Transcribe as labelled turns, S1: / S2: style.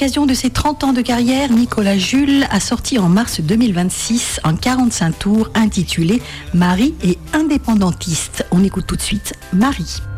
S1: l'occasion de ses 30 ans de carrière, Nicolas Jules a sorti en mars 2026 un 45 tours intitulé Marie et indépendantiste. On écoute tout de suite Marie.